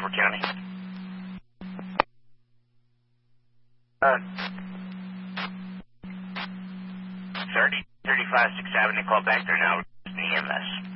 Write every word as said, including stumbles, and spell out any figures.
Edward County. Uh, thirty, thirty-five, sixth Avenue, call back there now. E M S.